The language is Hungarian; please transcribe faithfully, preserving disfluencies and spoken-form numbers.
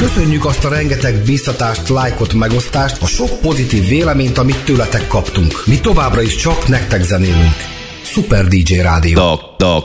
Köszönjük azt a rengeteg bíztatást, lájkot, megosztást, a sok pozitív véleményt, amit tőletek kaptunk. Mi továbbra is csak nektek zenélünk. Szuper dé dzsé Rádió. Talk, talk,